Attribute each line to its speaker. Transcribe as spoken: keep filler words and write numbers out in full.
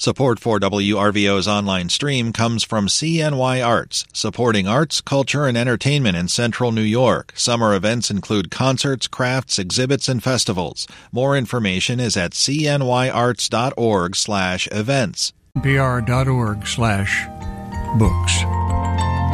Speaker 1: Support for W R V O's online stream comes from C N Y Arts, supporting arts, culture, and entertainment in Central New York. Summer events include concerts, crafts, exhibits, and festivals. More information is at cnyarts.org slash events.
Speaker 2: B R dot org slash books.